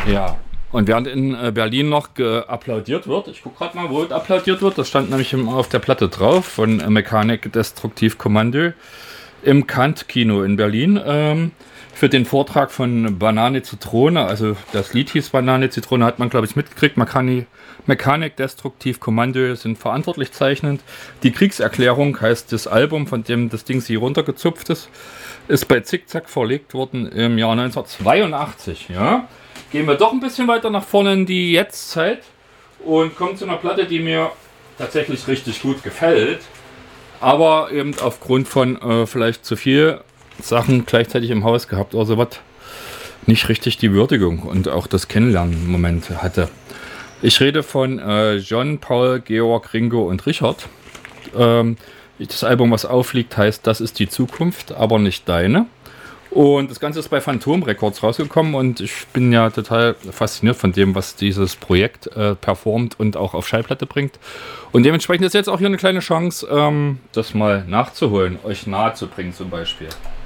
Ja. Und während in Berlin noch applaudiert wird, ich gucke gerade mal, wo applaudiert wird, das stand nämlich auf der Platte drauf von Mechanic Destruktiv Kommando im Kant-Kino in Berlin. Für den Vortrag von Banane Zitrone, also das Lied hieß Banane Zitrone, hat man glaube ich mitgekriegt. Mechanic Destruktiv Kommando sind verantwortlich zeichnend. Die Kriegserklärung heißt das Album, von dem das Ding hier runtergezupft ist bei Zickzack verlegt worden im Jahr 1982. Ja? Gehen wir doch ein bisschen weiter nach vorne in die Jetztzeit und kommen zu einer Platte, die mir tatsächlich richtig gut gefällt, aber eben aufgrund von vielleicht zu viel Sachen gleichzeitig im Haus gehabt oder sowas nicht richtig die Würdigung und auch das Kennenlernen-Moment hatte. Ich rede von John, Paul, Georg, Ringo und Richard. Das Album, was aufliegt, heißt Das ist die Zukunft, aber nicht deine. Und das Ganze ist bei Phantom Records rausgekommen und ich bin ja total fasziniert von dem, was dieses Projekt performt und auch auf Schallplatte bringt. Und dementsprechend ist jetzt auch hier eine kleine Chance, das mal nachzuholen, euch nahe zu bringen zum Beispiel.